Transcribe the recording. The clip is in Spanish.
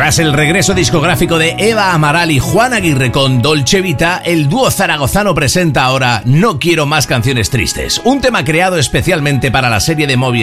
Tras el regreso discográfico de Eva Amaral y Juan Aguirre con Dolce Vita, el dúo zaragozano presenta ahora No quiero más canciones tristes, un tema creado especialmente para la serie de Movistar